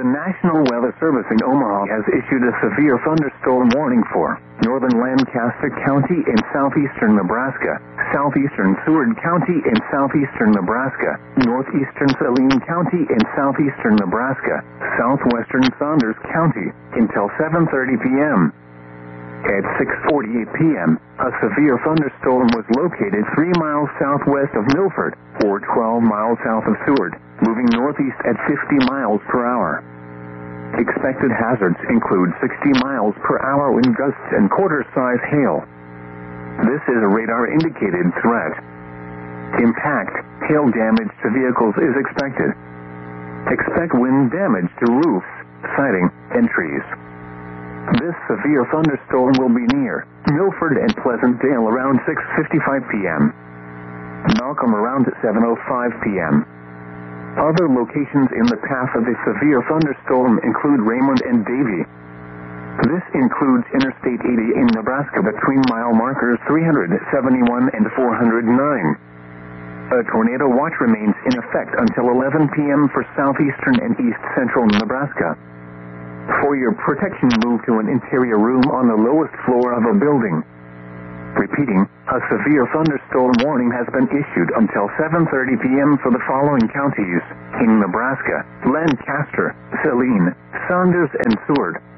The National Weather Service in Omaha has issued a severe thunderstorm warning for northern Lancaster County in southeastern Nebraska, southeastern Seward County in southeastern Nebraska, northeastern Saline County in southeastern Nebraska, southwestern Saunders County until 7:30 p.m. At 6:48 p.m., a severe thunderstorm was located 3 miles southwest of Milford, or 12 miles south of Seward, moving northeast at 50 miles per hour. Expected hazards include 60 miles per hour wind gusts and quarter-size hail. This is a radar-indicated threat. Impact, hail damage to vehicles is expected. Expect wind damage to roofs, siding, and trees. This severe thunderstorm will be near Milford and Pleasant Dale around 6:55 p.m. Malcolm around 7:05 p.m. Other locations in the path of the severe thunderstorm include Raymond and Davie. This includes Interstate 80 in Nebraska between mile markers 371 and 409. A tornado watch remains in effect until 11 p.m. for southeastern and east central Nebraska. For your protection, move to an interior room on the lowest floor of a building. Repeating, a severe thunderstorm warning has been issued until 7:30 p.m. for the following counties in Nebraska: Lancaster, Saline, Saunders, and Seward.